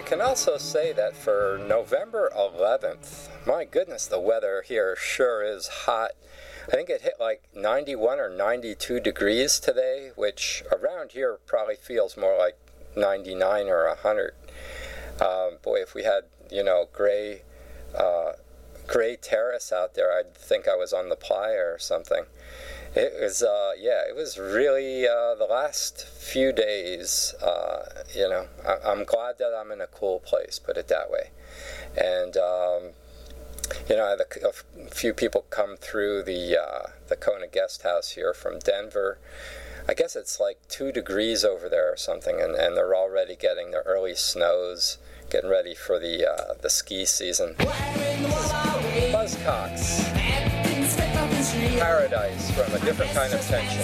can also say that for November 11th, my goodness, the weather here sure is hot. I think it hit like 91 or 92 degrees today, which around here probably feels more like 99 or 100. Boy, if we had, gray terrace out there, I'd think I was on the playa or something. It was, it was really the last few days, I'm glad that I'm in a cool place, put it that way. And, I had a few people come through the Kona guest house here from Denver. I guess it's like 2 degrees over there or something, and they're already getting their early snows, getting ready for the ski season. Buzzcocks, Paradise from A Different Kind of Tension.